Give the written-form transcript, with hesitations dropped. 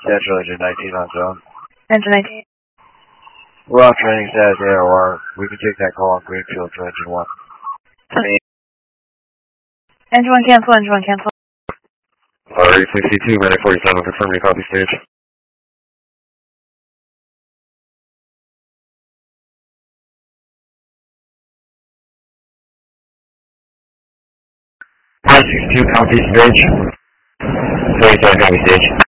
Central Engine 19 on zone. Engine 19. We're off training status AOR. We can take that call on Greenfield for Engine 1. Engine 1 cancel, Engine 1 cancel. RE62, Medic 47, confirm your copy stage. RE62, copy stage. 37, copy stage.